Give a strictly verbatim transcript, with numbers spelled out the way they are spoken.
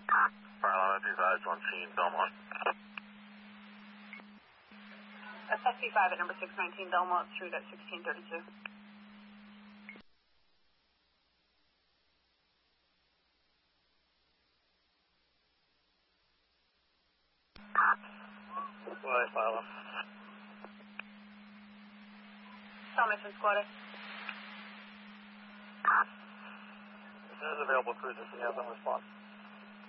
Carolina, be advised on scene, Belmont. S S C five at number six nineteen Belmont Street at sixteen thirty-two. Why, follow. Salvation squatter. As soon as available, cruisers can have them respond.